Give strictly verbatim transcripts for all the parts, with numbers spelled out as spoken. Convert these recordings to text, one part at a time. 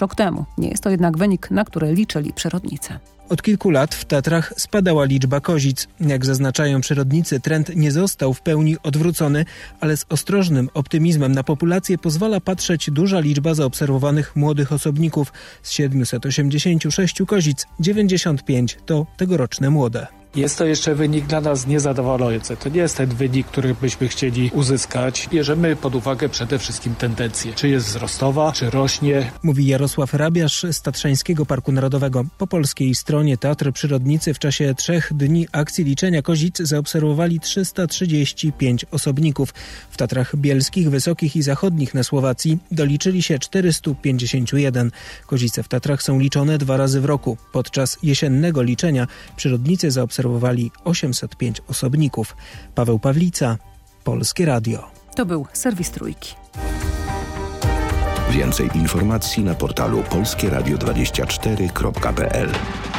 rok temu. Nie jest to jednak wynik, na który liczyli przyrodnicy. Od kilku lat w Tatrach spadała liczba kozic. Jak zaznaczają przyrodnicy, trend nie został w pełni odwrócony, ale z ostrożnym optymizmem na populację pozwala patrzeć duża liczba zaobserwowanych młodych osobników. Z siedmiuset osiemdziesięciu sześciu kozic dziewięćdziesiąt pięć to tegoroczne młode. Jest to jeszcze wynik dla nas niezadowalający. To nie jest ten wynik, który byśmy chcieli uzyskać. Bierzemy pod uwagę przede wszystkim tendencję, czy jest wzrostowa, czy rośnie. Mówi Jarosław Rabiasz z Tatrzańskiego Parku Narodowego. Po polskiej stronie Tatr przyrodnicy w czasie trzech dni akcji liczenia kozic zaobserwowali trzysta trzydzieści pięć osobników. W Tatrach Bielskich, Wysokich i Zachodnich na Słowacji doliczyli się czterysta pięćdziesiąt jeden. Kozice w Tatrach są liczone dwa razy w roku. Podczas jesiennego liczenia przyrodnicy zaobserwowali obserwowali osiemset pięć osobników. Paweł Pawlica, Polskie Radio. To był serwis Trójki. Więcej informacji na portalu polskie radio dwadzieścia cztery kropka p l.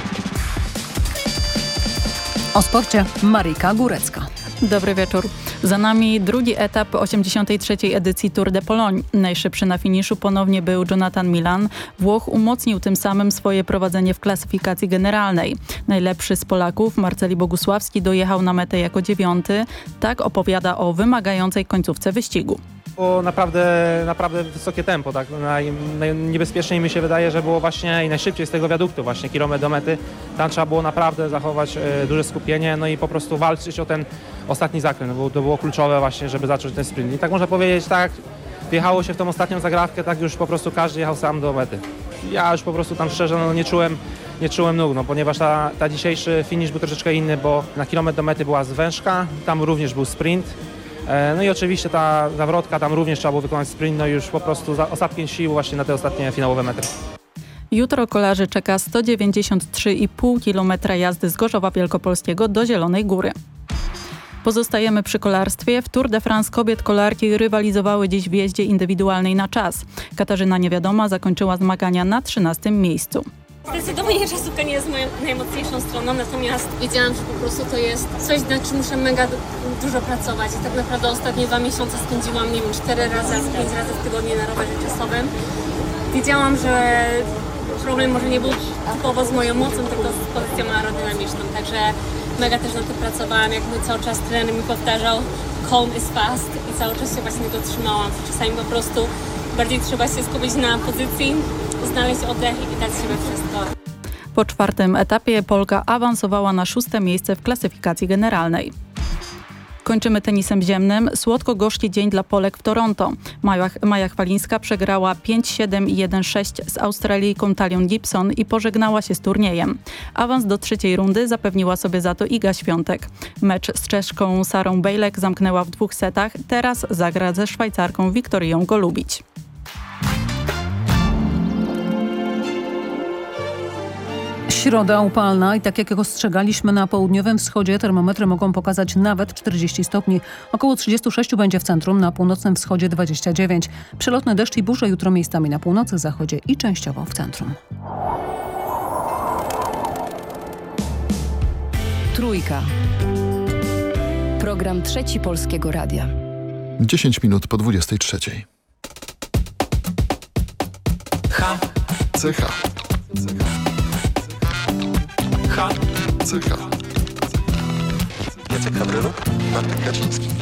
O sporcie Maryjka Górecka. Dobry wieczór. Za nami drugi etap osiemdziesiątej trzeciej edycji Tour de Pologne. Najszybszy na finiszu ponownie był Jonathan Milan. Włoch umocnił tym samym swoje prowadzenie w klasyfikacji generalnej. Najlepszy z Polaków, Marceli Bogusławski, dojechał na metę jako dziewiąty. Tak opowiada o wymagającej końcówce wyścigu. Było naprawdę, naprawdę wysokie tempo, tak? Naj, najniebezpieczniej mi się wydaje, że było właśnie i najszybciej z tego wiaduktu, właśnie kilometr do mety. Tam trzeba było naprawdę zachować e, duże skupienie, no i po prostu walczyć o ten ostatni zakręt, bo to było kluczowe właśnie, żeby zacząć ten sprint. I tak można powiedzieć, tak, wjechało się w tą ostatnią zagrawkę, tak już po prostu każdy jechał sam do mety. Ja już po prostu tam szczerze no, nie czułem, nie czułem nóg, no, ponieważ ta, ta dzisiejszy finish był troszeczkę inny, bo na kilometr do mety była zwężka, tam również był sprint. No i oczywiście ta zawrotka, tam również trzeba było wykonać sprint, no już po prostu za ostatkiem sił właśnie na te ostatnie finałowe metry. Jutro kolarzy czeka sto dziewięćdziesiąt trzy i pół kilometra jazdy z Gorzowa Wielkopolskiego do Zielonej Góry. Pozostajemy przy kolarstwie. W Tour de France kobiet kolarki rywalizowały dziś w jeździe indywidualnej na czas. Katarzyna Niewiadoma zakończyła zmagania na trzynastym miejscu. Zdecydowanie czasówka nie jest moją najmocniejszą stroną, natomiast wiedziałam, że po prostu to jest coś, nad czym muszę mega dużo pracować. I tak naprawdę ostatnie dwa miesiące spędziłam, nie wiem, cztery razy albo pięć razy w tygodniu na rowerze czasowym. Wiedziałam, że problem może nie był typowo z moją mocą, tylko z pozycją aerodynamiczną, także mega też na to pracowałam, jak mój cały czas trener mi powtarzał calm is fast i cały czas się właśnie tego trzymałam. Czasami po prostu bardziej trzeba się skupić na pozycji, znaleźć oddech i dać siebie wszystko. Po czwartym etapie Polka awansowała na szóste miejsce w klasyfikacji generalnej. Kończymy tenisem ziemnym. Słodko-gorzki dzień dla Polek w Toronto. Maja, Maja Chwalińska przegrała pięć siedem i jeden sześć z Australijką Talią Gibson i pożegnała się z turniejem. Awans do trzeciej rundy zapewniła sobie za to Iga Świątek. Mecz z Czeszką Sarą Bejlek zamknęła w dwóch setach. Teraz zagra ze Szwajcarką Wiktorią Golubić. Środa upalna i tak jak ostrzegaliśmy, na południowym wschodzie termometry mogą pokazać nawet czterdzieści stopni. Około trzydzieści sześć będzie w centrum, na północnym wschodzie dwadzieścia dziewięć. Przelotne deszcz i burze jutro miejscami na północy, zachodzie i częściowo w centrum. Trójka. Program Trzeci Polskiego Radia. dziesięć minut po dwudziestej trzeciej. H. Cecha. H. Cecha. Jacek Hawryluk, Martin Kaczyński.